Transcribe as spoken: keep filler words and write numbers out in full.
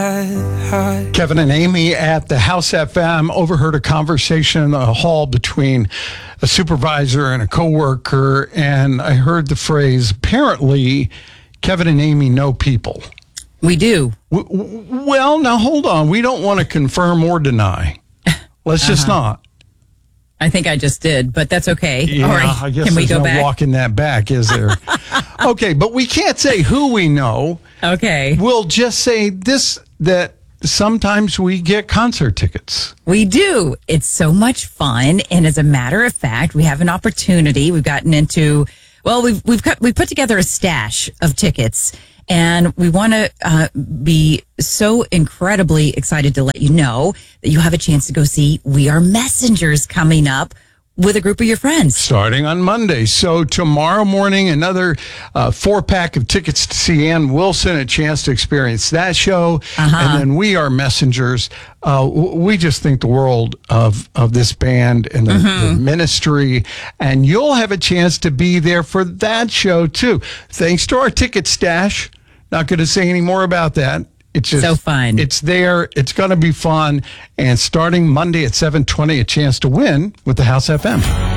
Kevin and Amy at the House F M overheard a conversation in the hall between a supervisor and a coworker, and I heard the phrase, apparently, Kevin and Amy know people. We do. W- w- well, now hold on. We don't want to confirm or deny. Let's just Uh-huh. not. I think I just did, but that's okay. Yeah, All right. I guess Can we there's go no back? walking that back, is there? Okay, but we can't say who we know. Okay. We'll just say this, that sometimes we get concert tickets. We do. It's so much fun. And as a matter of fact, we have an opportunity. We've gotten into, well, we've, we've cut, we put together a stash of tickets, and we want to uh, be so incredibly excited to let you know that you have a chance to go see We Are Messengers coming up with a group of your friends. Starting on Monday. So tomorrow morning, another uh, four-pack of tickets to see Ann Wilson, a chance to experience that show. Uh-huh. And then We Are Messengers. Uh, w- we just think the world of, of this band and the, Mm-hmm. the ministry. And you'll have a chance to be there for that show, too. Thanks to our ticket stash. Not going to say any more about that. It's just So fun. It's there. It's going to be fun. And starting Monday at seven twenty, a chance to win with the House F M.